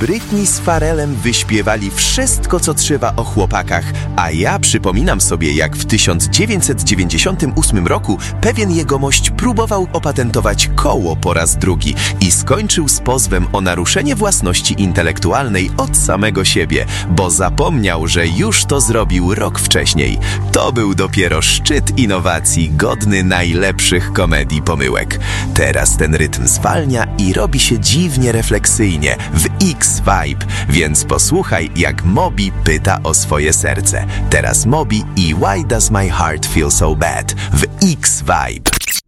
Britney z Pharrellem wyśpiewali wszystko, co trzeba o chłopakach, a ja przypominam sobie, jak w 1998 roku pewien jegomość próbował opatentować koło po raz drugi i skończył z pozwem o naruszenie własności intelektualnej od samego siebie, bo zapomniał, że już to zrobił rok wcześniej. To był dopiero szczyt innowacji, godny najlepszych komedii pomyłek. Teraz ten rytm zwalnia i robi się dziwnie refleksyjnie w X-Vibe, więc posłuchaj, jak Moby pyta o swoje serce. Teraz Moby i Why Does My Heart Feel So Bad w X-Vibe.